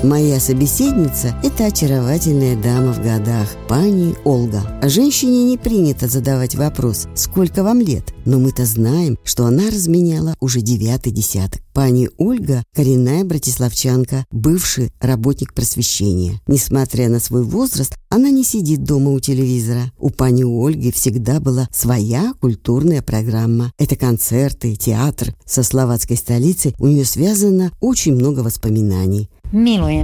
Моя собеседница – это очаровательная дама в годах, пани Ольга. Женщине не принято задавать вопрос «Сколько вам лет?», но мы-то знаем, что она разменяла уже 9-й десяток. Пани Ольга – коренная братиславчанка, бывший работник просвещения. Несмотря на свой возраст, она не сидит дома у телевизора. У пани Ольги всегда была своя культурная программа. Это концерты, театр. Со словацкой столицей у нее связано очень много воспоминаний. Я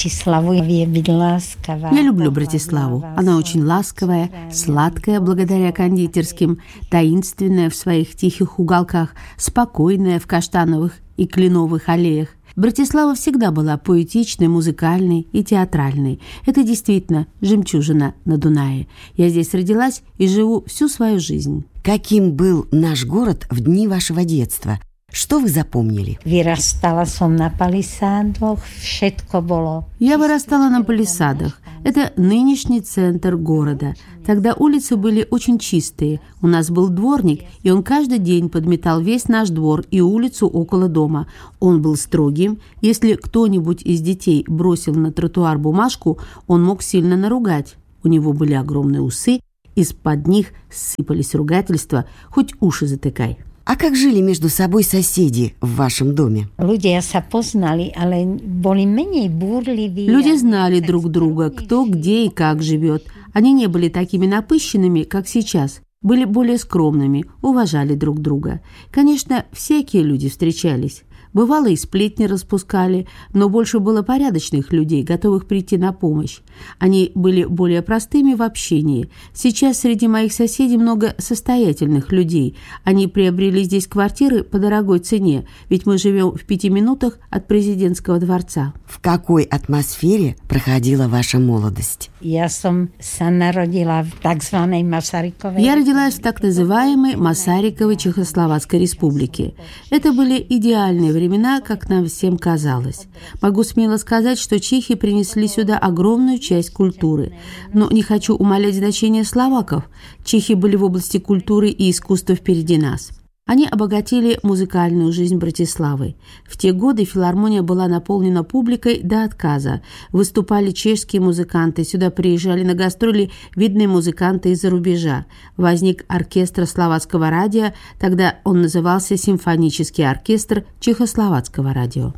люблю Братиславу. Она очень ласковая, сладкая благодаря кондитерским, таинственная в своих тихих уголках, спокойная в каштановых и кленовых аллеях. Братислава всегда была поэтичной, музыкальной и театральной. Это действительно жемчужина на Дунае. Я здесь родилась и живу всю свою жизнь. Каким был наш город в дни вашего детства? Что вы запомнили? Я вырастала на палисадах. Это нынешний центр города. Тогда улицы были очень чистые. У нас был дворник, и он каждый день подметал весь наш двор и улицу около дома. Он был строгим. Если кто-нибудь из детей бросил на тротуар бумажку, он мог сильно наругать. У него были огромные усы, из-под них сыпались ругательства, хоть уши затыкай. А как жили между собой соседи в вашем доме? Люди знали друг друга, кто где и как живет. Они не были такими напыщенными, как сейчас. Были более скромными, уважали друг друга. Конечно, всякие люди встречались. Бывало, и сплетни распускали, но больше было порядочных людей, готовых прийти на помощь. Они были более простыми в общении. Сейчас среди моих соседей много состоятельных людей. Они приобрели здесь квартиры по дорогой цене, ведь мы живем в 5 минутах от президентского дворца. В какой атмосфере проходила ваша молодость? Я родилась в так называемой Масариковой Чехословацкой республике. Это были идеальные времена, как нам всем казалось. Могу смело сказать, что чехи принесли сюда огромную часть культуры. Но не хочу умалять значение словаков. Чехи были в области культуры и искусства впереди нас. Они обогатили музыкальную жизнь Братиславы. В те годы филармония была наполнена публикой до отказа. Выступали чешские музыканты, сюда приезжали на гастроли видные музыканты из-за рубежа. Возник оркестр словацкого радио, тогда он назывался Симфонический оркестр Чехословацкого радио.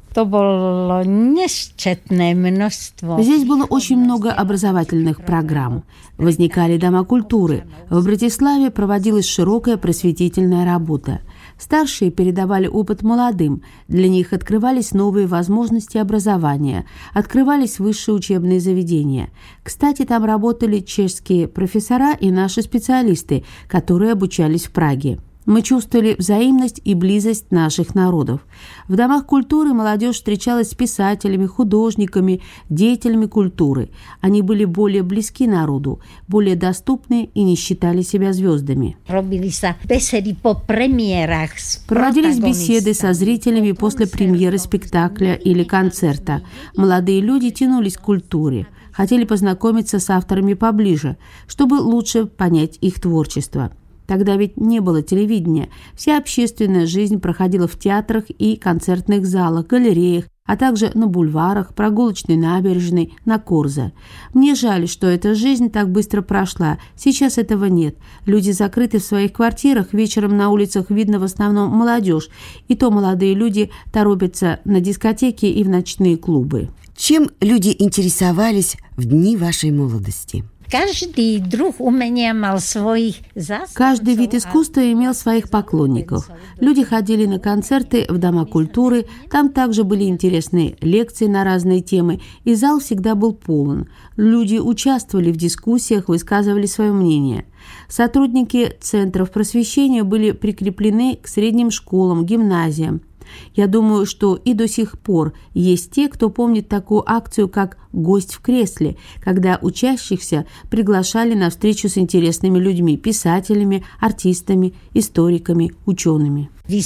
Здесь было очень много образовательных программ. Возникали дома культуры. В Братиславе проводилась широкая просветительная работа. Старшие передавали опыт молодым, для них открывались новые возможности образования, открывались высшие учебные заведения. Кстати, там работали чешские профессора и наши специалисты, которые обучались в Праге. Мы чувствовали взаимность и близость наших народов. В домах культуры молодежь встречалась с писателями, художниками, деятелями культуры. Они были более близки народу, более доступны и не считали себя звездами. Проводились беседы со зрителями после премьеры спектакля или концерта. Молодые люди тянулись к культуре, хотели познакомиться с авторами поближе, чтобы лучше понять их творчество. Тогда ведь не было телевидения. Вся общественная жизнь проходила в театрах и концертных залах, галереях, а также на бульварах, прогулочной набережной, на Корзе. Мне жаль, что эта жизнь так быстро прошла. Сейчас этого нет. Люди закрыты в своих квартирах, вечером на улицах видно в основном молодежь. И то молодые люди торопятся на дискотеки и в ночные клубы. Чем люди интересовались в дни вашей молодости? Каждый вид искусства имел своих поклонников. Люди ходили на концерты в дома культуры, там также были интересные лекции на разные темы, и зал всегда был полон. Люди участвовали в дискуссиях, высказывали свое мнение. Сотрудники центров просвещения были прикреплены к средним школам, гимназиям. Я думаю, что и до сих пор есть те, кто помнит такую акцию, как «Гость в кресле», когда учащихся приглашали на встречу с интересными людьми, писателями, артистами, историками, учеными.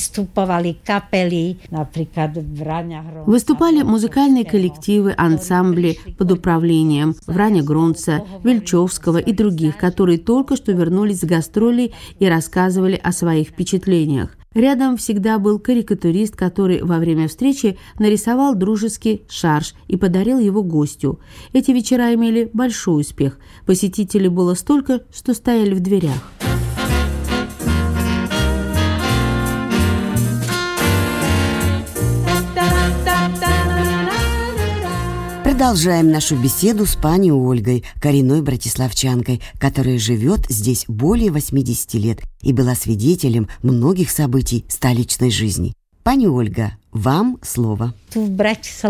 Выступали музыкальные коллективы, ансамбли под управлением Враня Грунца, Вельчевского и других, которые только что вернулись с гастролей и рассказывали о своих впечатлениях. Рядом всегда был карикатурист, который во время встречи нарисовал дружеский шарж и подарил его гостю. Эти вечера имели большой успех. Посетителей было столько, что стояли в дверях. Продолжаем нашу беседу с пани Ольгой, коренной братиславчанкой, которая живет здесь более 80 лет и была свидетелем многих событий столичной жизни. Пани Ольга, вам слово. Здесь, в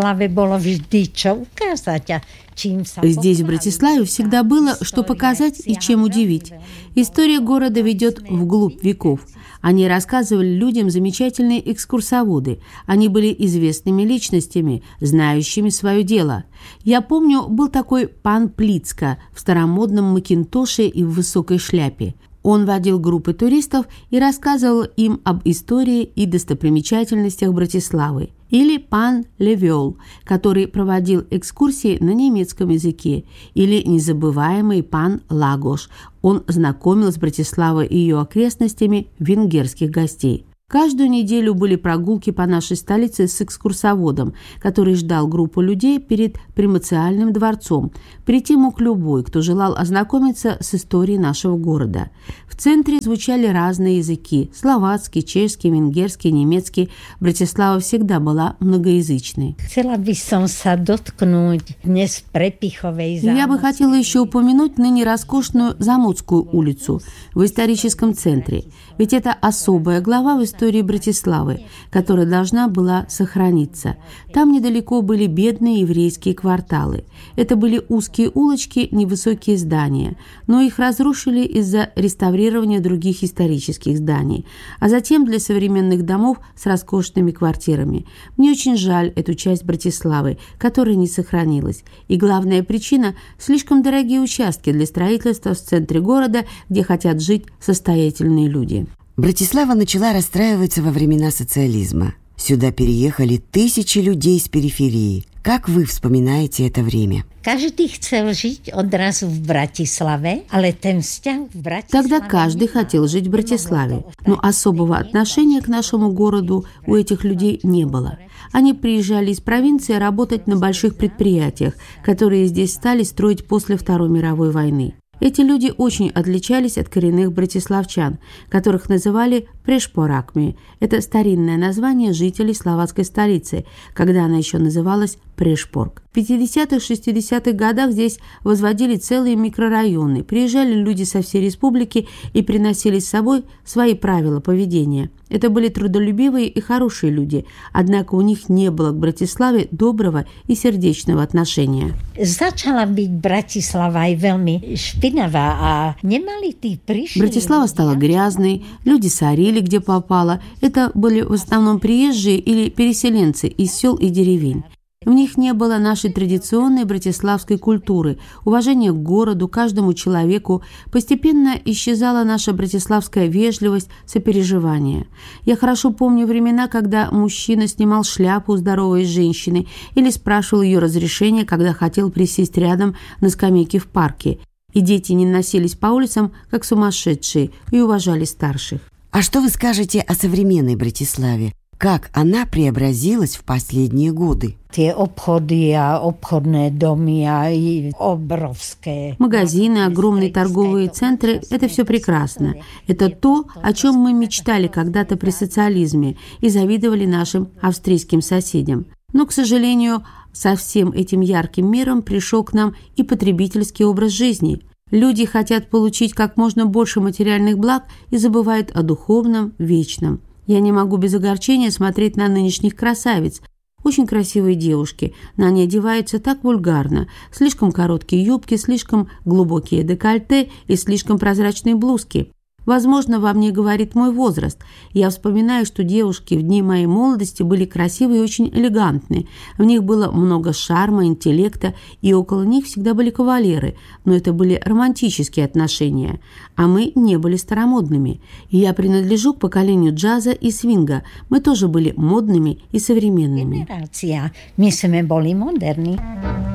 Братиславе, всегда было, что показать и чем удивить. История города ведет вглубь веков. Они рассказывали людям замечательные экскурсоводы. Они были известными личностями, знающими свое дело. Я помню, был такой пан Плицка в старомодном макинтоше и в высокой шляпе. Он водил группы туристов и рассказывал им об истории и достопримечательностях Братиславы. Или пан Левёл, который проводил экскурсии на немецком языке. Или незабываемый пан Лагош. Он знакомил с Братиславой и ее окрестностями венгерских гостей. Каждую неделю были прогулки по нашей столице с экскурсоводом, который ждал группу людей перед Примациальным дворцом. Прийти мог любой, кто желал ознакомиться с историей нашего города. В центре звучали разные языки – словацкий, чешский, венгерский, немецкий. Братислава всегда была многоязычной. Я бы хотела еще упомянуть ныне роскошную Замоцкую улицу в историческом центре. Ведь это особая глава в истории Братиславы, которая должна была сохраниться. Там недалеко были бедные еврейские кварталы. Это были узкие улочки, невысокие здания, но их разрушили из-за реставрирования других исторических зданий, а затем для современных домов с роскошными квартирами. Мне очень жаль эту часть Братиславы, которая не сохранилась. И главная причина – слишком дорогие участки для строительства в центре города, где хотят жить состоятельные люди. Братислава начала расстраиваться во времена социализма. Сюда переехали тысячи людей с периферии. Как вы вспоминаете это время? Каждый хотел жить одразу в Братиславе, але тем стяг в Братиславе. Тогда каждый хотел жить в Братиславе, но особого отношения к нашему городу у этих людей не было. Они приезжали из провинции работать на больших предприятиях, которые здесь стали строить после Второй мировой войны. Эти люди очень отличались от коренных братиславчан, которых называли прешпоракми. Это старинное название жителей словацкой столицы, когда она еще называлась Прешпорг. В 50-х, 60-х годах здесь возводили целые микрорайоны. Приезжали люди со всей республики и приносили с собой свои правила поведения. Это были трудолюбивые и хорошие люди, однако у них не было к Братиславе доброго и сердечного отношения. Братислава стала грязной, люди сорили где попало. Это были в основном приезжие или переселенцы из сел и деревень. В них не было нашей традиционной братиславской культуры, уважения к городу, каждому человеку. Постепенно исчезала наша братиславская вежливость, сопереживание. Я хорошо помню времена, когда мужчина снимал шляпу у здоровой женщины или спрашивал ее разрешения, когда хотел присесть рядом на скамейке в парке. И дети не носились по улицам, как сумасшедшие, и уважали старших. А что вы скажете о современной Братиславе? Как она преобразилась в последние годы? Магазины, огромные торговые центры – это все прекрасно. Это то, о чем мы мечтали когда-то при социализме и завидовали нашим австрийским соседям. Но, к сожалению, со всем этим ярким миром пришел к нам и потребительский образ жизни. Люди хотят получить как можно больше материальных благ и забывают о духовном, вечном. Я не могу без огорчения смотреть на нынешних красавиц. Очень красивые девушки, но они одеваются так вульгарно. Слишком короткие юбки, слишком глубокие декольте и слишком прозрачные блузки. Возможно, во мне говорит мой возраст. Я вспоминаю, что девушки в дни моей молодости были красивые и очень элегантные. В них было много шарма, интеллекта, и около них всегда были кавалеры. Но это были романтические отношения. А мы не были старомодными. И я принадлежу к поколению джаза и свинга. Мы тоже были модными и современными. Мы были модерны.